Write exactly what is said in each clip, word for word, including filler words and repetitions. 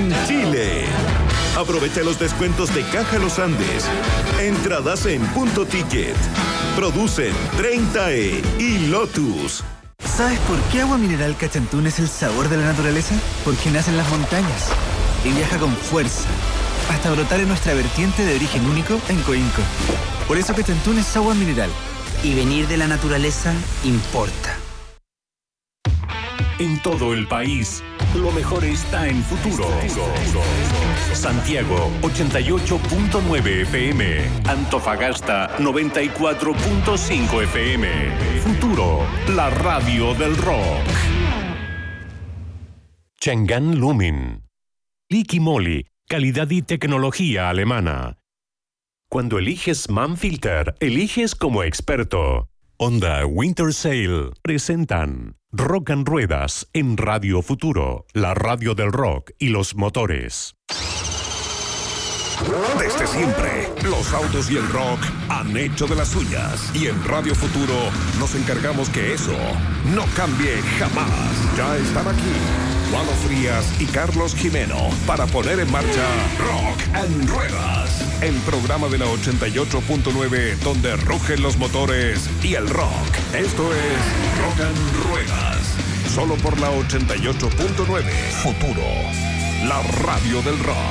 en Chile. Aprovecha los descuentos de Caja Los Andes. Entradas en Punto Ticket. Producen treinta E y Lotus. ¿Sabes por qué Agua Mineral Cachantún es el sabor de la naturaleza? Porque nace en las montañas y viaja con fuerza hasta brotar en nuestra vertiente de origen único en Coinco. Por eso Cachantún es agua mineral. Y venir de la naturaleza importa. En todo el país, lo mejor está en Futuro. Santiago, ochenta y ocho punto nueve F M. Antofagasta, noventa y cuatro punto cinco F M. Futuro, la radio del rock. Chang'an Lumin. Liqui Moly, calidad y tecnología alemana. Cuando eliges Manfilter, eliges como experto. Honda Winter Sale presentan Rock and Ruedas en Radio Futuro, la radio del rock y los motores. Desde siempre, los autos y el rock han hecho de las suyas. Y en Radio Futuro nos encargamos que eso no cambie jamás. Ya están aquí Walo Frías y Carlos Jimeno para poner en marcha Rock and Ruedas, el programa de la ochenta y ocho punto nueve donde rugen los motores y el rock. Esto es Rock and Ruedas, solo por la ochenta y ocho punto nueve. Futuro, la radio del rock.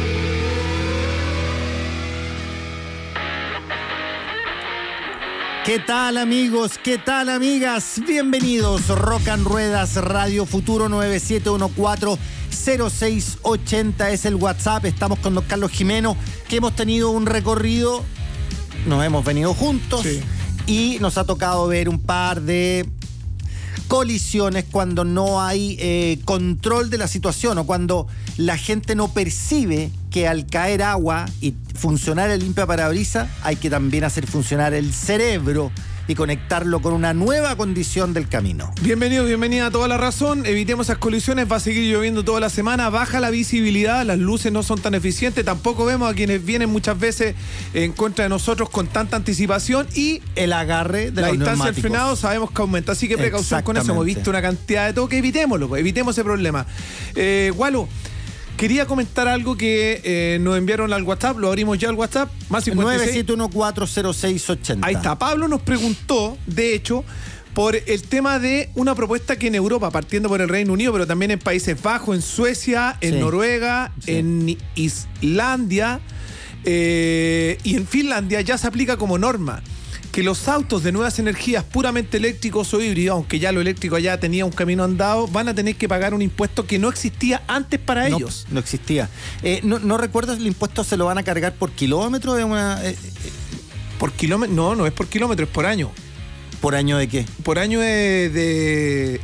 ¿Qué tal, amigos? ¿Qué tal, amigas? Bienvenidos. Rock and Ruedas, Radio Futuro. Nueve siete uno cuatro cero seis ocho cero es el WhatsApp. Estamos con don Carlos Jimeno, que hemos tenido un recorrido, nos hemos venido juntos, sí, y nos ha tocado ver un par de colisiones cuando no hay eh, control de la situación, o cuando la gente no percibe que al caer agua y funcionar el limpiaparabrisas hay que también hacer funcionar el cerebro y conectarlo con una nueva condición del camino. Bienvenido, bienvenida a Toda la Razón. Evitemos esas colisiones, va a seguir lloviendo toda la semana, baja la visibilidad, las luces no son tan eficientes, tampoco vemos a quienes vienen muchas veces en contra de nosotros con tanta anticipación, y el agarre de la los distancia del neumáticos frenado sabemos que aumenta, así que precaución con eso. Hemos visto una cantidad de toques, evitémoslo, pues, evitemos ese problema. Eh, Walo, quería comentar algo que eh, nos enviaron al WhatsApp, lo abrimos ya al WhatsApp, más cincuenta y seis nueve siete uno cuatro cero seis ocho cero. Ahí está, Pablo nos preguntó, de hecho, por el tema de una propuesta que en Europa, partiendo por el Reino Unido, pero también en Países Bajos, en Suecia, en sí. Noruega, sí. en Islandia eh, y en Finlandia ya se aplica como norma que los autos de nuevas energías puramente eléctricos o híbridos, aunque ya lo eléctrico ya tenía un camino andado, van a tener que pagar un impuesto que no existía antes para no, ellos. No existía. Eh, no, ¿No recuerdas el impuesto se lo van a cargar por kilómetro? De una, eh, ¿Por kilómetro? No, no es por kilómetro, es por año. ¿Por año de qué? Por año de... de,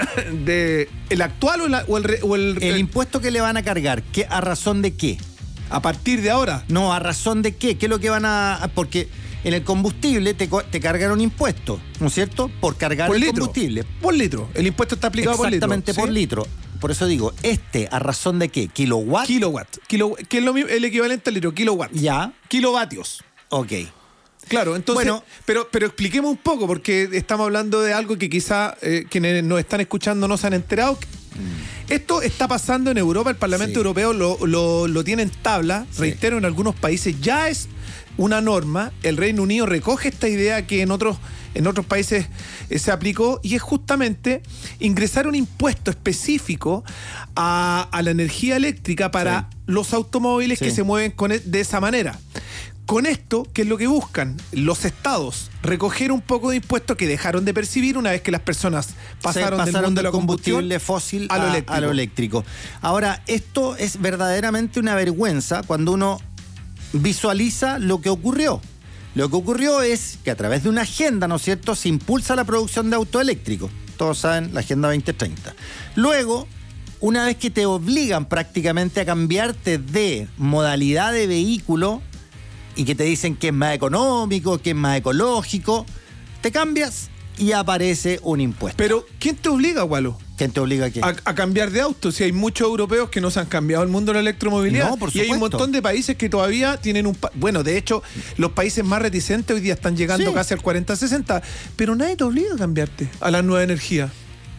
de ¿el actual o, la, o, el, o el... El impuesto que le van a cargar, ¿qué, ¿a razón de qué? ¿A partir de ahora? No, ¿a razón de qué? ¿Qué es lo que van a...? Porque en el combustible te, te cargan un impuesto, ¿no es cierto? Por cargar por el litro. combustible. Por litro. El impuesto está aplicado por litro. Exactamente, por ¿sí? litro. Por eso digo, este, ¿a razón de qué? ¿Kilowatt? Kilowatt. Kilo, que es lo mismo, el equivalente al litro. Kilowatt. Ya. Kilovatios. Ok. Claro, entonces, bueno, pero, pero expliquemos un poco, porque estamos hablando de algo que quizá eh, quienes nos están escuchando no se han enterado. Mm. Esto está pasando en Europa, el Parlamento sí. Europeo lo, lo, lo tiene en tabla, sí. reitero, en algunos países ya es una norma. El Reino Unido recoge esta idea que en otros, en otros países eh, se aplicó, y es justamente ingresar un impuesto específico a, a la energía eléctrica para sí. los automóviles sí. que se mueven con, de esa manera. Con esto, ¿qué es lo que buscan los estados? Recoger un poco de impuestos que dejaron de percibir una vez que las personas pasaron, pasaron del mundo de la combustible fósil a lo, a, a lo eléctrico. Ahora, esto es verdaderamente una vergüenza cuando uno visualiza lo que ocurrió. Lo que ocurrió es que a través de una agenda, ¿no es cierto?, se impulsa la producción de autos eléctricos. Todos saben, la Agenda veinte treinta. Luego, una vez que te obligan prácticamente a cambiarte de modalidad de vehículo, y que te dicen que es más económico, que es más ecológico, te cambias y aparece un impuesto. Pero, ¿quién te obliga, Walo? ¿Quién te obliga a qué? A, a cambiar de auto. Si hay muchos europeos que no se han cambiado el mundo de la electromovilidad. No, por supuesto. Y hay un montón de países que todavía tienen un... Pa- bueno, de hecho, los países más reticentes hoy día están llegando sí. casi al cuarenta sesenta, pero nadie te obliga a cambiarte a la nueva energía.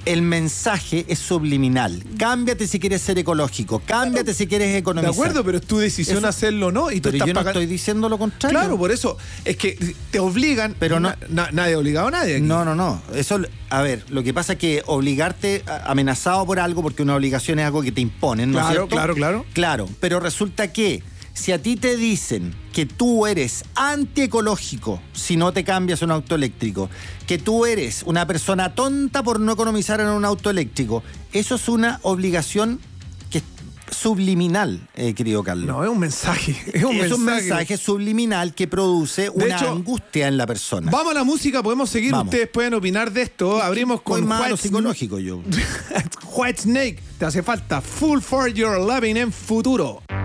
el mensaje es subliminal. Cámbiate si quieres ser ecológico, cámbiate si quieres economizar. De acuerdo, pero es tu decisión Eso, hacerlo o no. Y tú pero estás yo no pagando. estoy diciendo lo contrario. Claro, por eso. Es que te obligan, pero no, na, na, nadie ha obligado a nadie aquí. No, no, no. Eso, a ver, lo que pasa es que obligarte, amenazado por algo, porque una obligación es algo que te imponen, ¿no es Claro, cierto? claro, claro. Claro, pero resulta que si a ti te dicen que tú eres antiecológico si no te cambias a un auto eléctrico, que tú eres una persona tonta por no economizar en un auto eléctrico, eso es una obligación que es subliminal, eh, querido Carlos. No, es un mensaje. Es un, es mensaje. un mensaje subliminal que produce una hecho, angustia en la persona. Vamos a la música, podemos seguir. Vamos. Ustedes pueden opinar de esto. Abrimos con Muy malo White psicológico yo. White Snake. Te hace falta Full for Your Loving en Futuro.